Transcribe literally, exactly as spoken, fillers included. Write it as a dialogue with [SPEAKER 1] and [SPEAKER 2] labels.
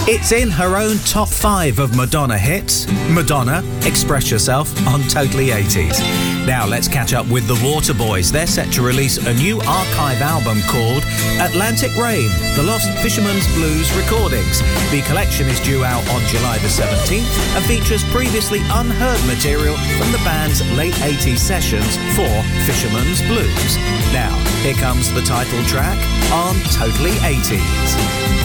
[SPEAKER 1] It's in her own top five of Madonna hits. Madonna, Express Yourself on Totally eighties. Now let's catch up with the Waterboys. They're set to release a new archive album called Atlantic Rain, The Lost Fisherman's Blues Recordings. The collection is due out on July the seventeenth and features previously unheard material from the band's late eighties sessions for Fisherman's Blues. Now, here comes the title track on Totally eighties.